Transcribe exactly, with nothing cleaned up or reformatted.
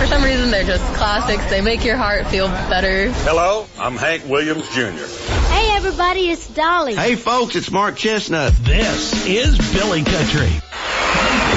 some reason, they're just classics. They make your heart feel better. Hello, I'm Hank Williams Junior Hey, everybody, it's Dolly. Hey, folks, it's Mark Chestnut. This is Billy Country.